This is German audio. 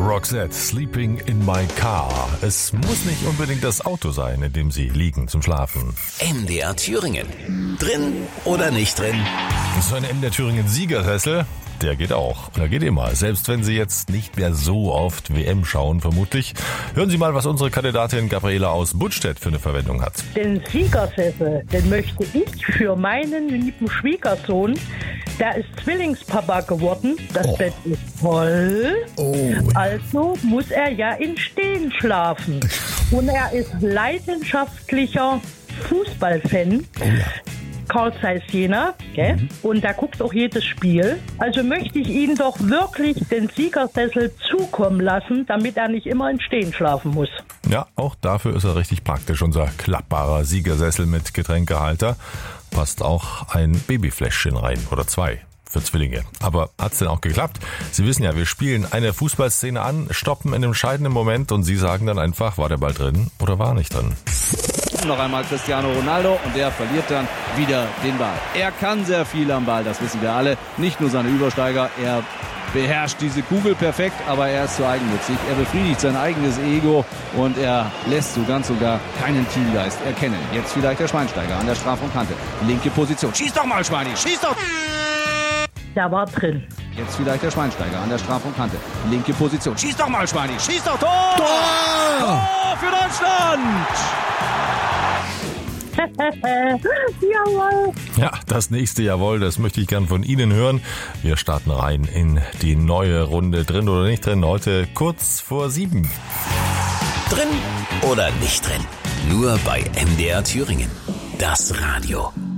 Roxette, Sleeping in my car. Es muss nicht unbedingt das Auto sein, in dem Sie liegen zum Schlafen. MDR Thüringen. Drin oder nicht drin? So ein MDR Thüringen Siegersessel, der geht auch. Der geht immer. Selbst wenn Sie jetzt nicht mehr so oft WM schauen, vermutlich. Hören Sie mal, was unsere Kandidatin Gabriela aus Budstedt für eine Verwendung hat. Den Siegersessel, den möchte ich für meinen lieben Schwiegersohn. Der ist Zwillingspapa geworden. Das Bett ist voll. Also muss er ja in Stehen schlafen. Und er ist leidenschaftlicher Fußballfan. Carl Zeiss Jena, gell? Und der guckt auch jedes Spiel. Also möchte ich ihn doch wirklich den Siegersessel zukommen lassen, damit er nicht immer in Stehen schlafen muss. Ja, auch dafür ist er richtig praktisch, unser klappbarer Siegersessel mit Getränkehalter. Passt auch ein Babyfläschchen rein oder 2 für Zwillinge. Aber hat's denn auch geklappt? Sie wissen ja, wir spielen eine Fußballszene an, stoppen in einem entscheidenden Moment und Sie sagen dann einfach, war der Ball drin oder war er nicht drin? Noch einmal Cristiano Ronaldo und der verliert dann wieder den Ball. Er kann sehr viel am Ball, das wissen wir alle. Nicht nur seine Übersteiger, er beherrscht diese Kugel perfekt, aber er ist zu eigennützig. Er befriedigt sein eigenes Ego und er lässt so ganz sogar keinen Teamgeist erkennen. Jetzt vielleicht der Schweinsteiger an der Strafraumkante. Linke Position. Schieß doch mal, Schweini, schieß doch! Der war drin. Jetzt vielleicht der Schweinsteiger an der Strafraumkante. Linke Position. Schieß doch mal, Schweini, schieß doch! Tor! Tor für Deutschland! Jawohl. Ja, das nächste Jawohl, das möchte ich gern von Ihnen hören. Wir starten rein in die neue Runde Drin oder nicht drin, heute kurz vor 7. Drin oder nicht drin? Nur bei MDR Thüringen. Das Radio.